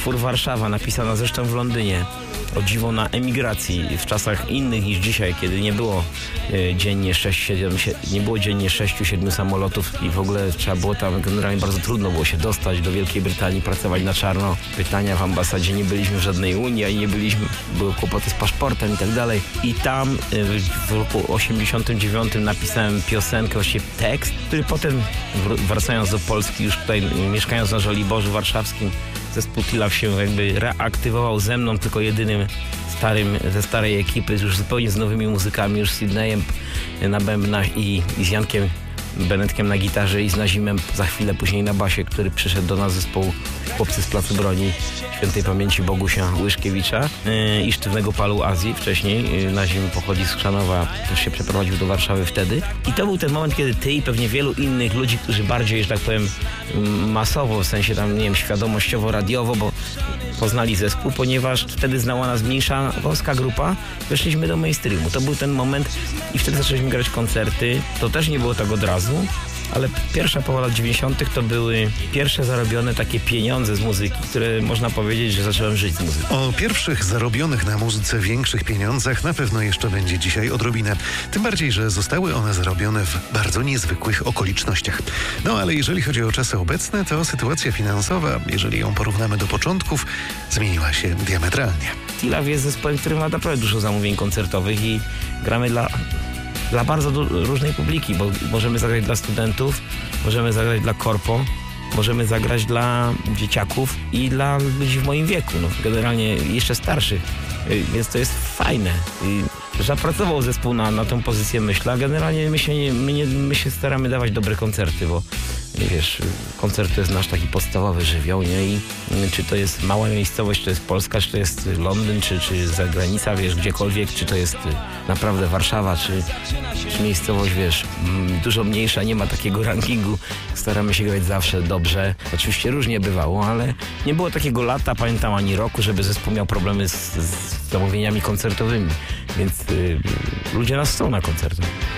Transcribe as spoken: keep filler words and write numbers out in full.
utwór Warszawa, napisana zresztą w Londynie. O dziwo na emigracji w czasach innych niż dzisiaj, kiedy nie było e, dziennie sześć siedem, nie było dziennie sześciu siedmiu samolotów i w ogóle trzeba było tam, generalnie bardzo trudno było się dostać do Wielkiej Brytanii, pracować na czarno. Pytania w ambasadzie, nie byliśmy w żadnej Unii, ani nie byliśmy, były kłopoty z paszportem i tak dalej. I tam e, w roku osiemdziesiątym dziewiątym napisałem piosenkę, właściwie tekst, który potem wracając do Polski, już tutaj mieszkając na Żoliborzu Warszawskim, zespół Tilaw się jakby reaktywował ze mną, tylko jedynym starym, ze starej ekipy, już zupełnie z nowymi muzykami, już z Sydneyem na bębnach i, i z Jankiem Benetkiem na gitarze i z Nazimem za chwilę później na basie, który przyszedł do nas zespołu Chłopcy z Placu Broni świętej pamięci Bogusia Łyszkiewicza yy, i Sztywnego Palu Azji wcześniej. Yy, Nazim pochodzi z Chrzanowa, też się przeprowadził do Warszawy wtedy. I to był ten moment, kiedy ty i pewnie wielu innych ludzi, którzy bardziej, że tak powiem, masowo, w sensie tam, nie wiem, świadomościowo, radiowo, bo poznali zespół, ponieważ wtedy znała nas mniejsza wąska grupa, weszliśmy do mainstreamu. To był ten moment i wtedy zaczęliśmy grać koncerty. To też nie było tak od razu, ale pierwsza połowa lat dziewięćdziesiątych to były pierwsze zarobione takie pieniądze z muzyki, które można powiedzieć, że zacząłem żyć z muzyką. O pierwszych zarobionych na muzyce większych pieniądzach na pewno jeszcze będzie dzisiaj odrobinę. Tym bardziej, że zostały one zarobione w bardzo niezwykłych okolicznościach. No ale jeżeli chodzi o czasy obecne, to sytuacja finansowa, jeżeli ją porównamy do początków, zmieniła się diametralnie. Tilaw jest zespołem, który ma naprawdę dużo zamówień koncertowych i gramy dla... dla bardzo różnej publiki, bo możemy zagrać dla studentów, możemy zagrać dla korpo, możemy zagrać dla dzieciaków i dla ludzi w moim wieku, no, generalnie jeszcze starszych, więc to jest fajne. I zapracował zespół na, na tą pozycję, myślę, a generalnie my się, nie, my, nie, my się staramy dawać dobre koncerty, bo wiesz, koncert to jest nasz taki podstawowy żywioł, nie? I czy to jest mała miejscowość, czy to jest Polska, czy to jest Londyn, czy, czy zagranica, wiesz, gdziekolwiek, czy to jest naprawdę Warszawa, czy, czy miejscowość, wiesz, dużo mniejsza, nie ma takiego rankingu. Staramy się grać zawsze dobrze. Oczywiście różnie bywało, ale nie było takiego lata, pamiętam, ani roku, żeby zespół miał problemy z, z zamówieniami koncertowymi, więc y, ludzie nas chcą na koncertach.